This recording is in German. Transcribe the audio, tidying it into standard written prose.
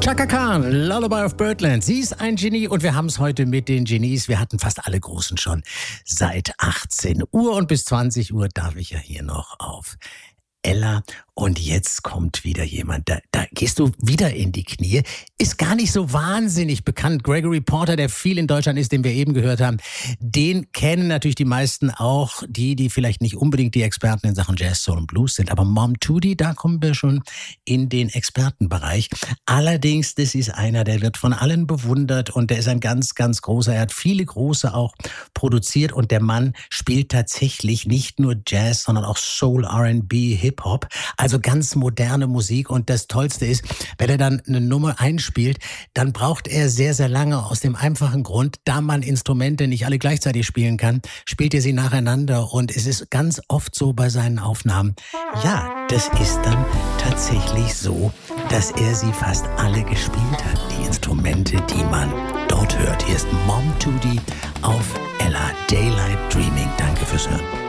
Chaka Khan, Lullaby of Birdland. Sie ist ein Genie und wir haben es heute mit den Genies. Wir hatten fast alle Großen schon seit 18 Uhr und bis 20 Uhr darf ich ja hier noch auf Ella. Und jetzt kommt wieder jemand, da gehst du wieder in die Knie. Ist gar nicht so wahnsinnig bekannt. Gregory Porter, der viel in Deutschland ist, den wir eben gehört haben, den kennen natürlich die meisten auch, die vielleicht nicht unbedingt die Experten in Sachen Jazz, Soul und Blues sind. Aber Mom Tudi, da kommen wir schon in den Expertenbereich. Allerdings, das ist einer, der wird von allen bewundert und der ist ein ganz, ganz großer. Er hat viele große auch produziert und der Mann spielt tatsächlich nicht nur Jazz, sondern auch Soul, R&B, Hip-Hop. Also ganz moderne Musik und das Tollste ist, wenn er dann eine Nummer einspielt, dann braucht er sehr, sehr lange aus dem einfachen Grund, da man Instrumente nicht alle gleichzeitig spielen kann, spielt er sie nacheinander und es ist ganz oft so bei seinen Aufnahmen. Ja, das ist dann tatsächlich so, dass er sie fast alle gespielt hat, die Instrumente, die man dort hört. Hier ist Mom Tudi auf Ella, Daylight Dreaming. Danke fürs Hören.